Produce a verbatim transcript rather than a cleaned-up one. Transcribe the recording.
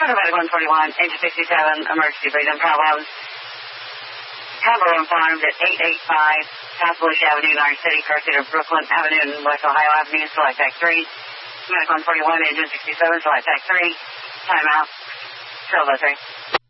Medic one forty-one, Agent sixty-seven, emergency breathing problems. Cumberland Farms at eight eighty-five South Bush Avenue, Orange City, Car City, Brooklyn Avenue, and West Ohio Avenue, Select Tech three. Medic one forty-one, Agent sixty-seven, Select Tech three. Timeout. twelve oh three.